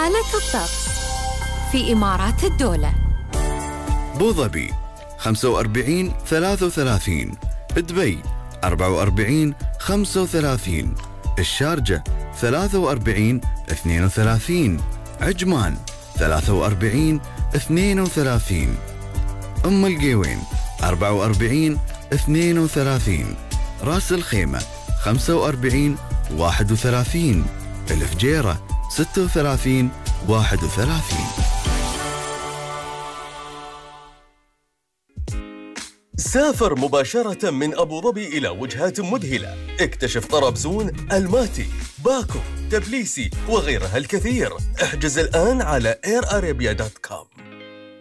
حالة الطقس في إمارات الدولة: أبو ظبي 45 33، دبي 44 35، الشارجة 43 32، عجمان 43 32، أم القيوين 44 32، راس الخيمة 45 31، الفجيرة 36 31. سافر مباشرة من أبو ظبي إلى وجهات مذهلة. اكتشف طرابزون، الماتي، باكو، تبليسي وغيرها الكثير. احجز الآن على airarabia.com.